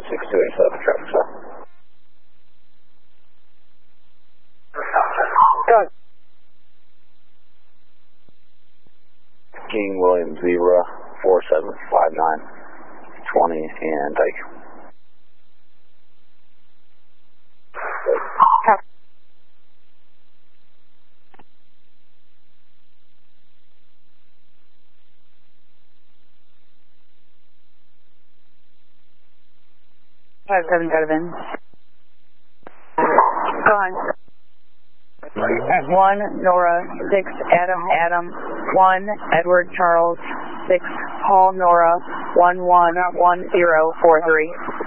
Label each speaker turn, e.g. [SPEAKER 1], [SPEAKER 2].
[SPEAKER 1] 6287, traffic stop.
[SPEAKER 2] Good.
[SPEAKER 1] King William Zebra 475920 and thank you.
[SPEAKER 2] Copy. Five seven Donovan. Gone. 1 Nora 6 Adam 1 Edward Charles 6 Paul Nora 111043.